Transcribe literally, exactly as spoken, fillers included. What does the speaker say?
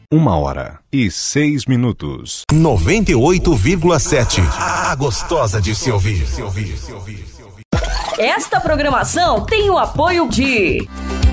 Uma hora e seis minutos. noventa e oito vírgula sete. A gostosa de se ouvir. Esta programação tem o apoio de